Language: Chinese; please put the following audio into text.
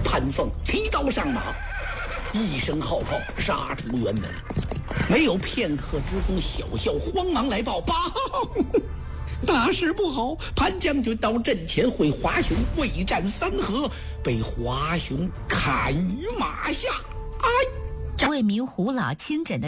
潘凤提刀上马，一声号炮杀出辕门。没有片刻之功，小校慌忙来报：报，大事不好！潘将军到阵前会华雄未战三合，被华雄砍于马下。 为名胡老亲诊的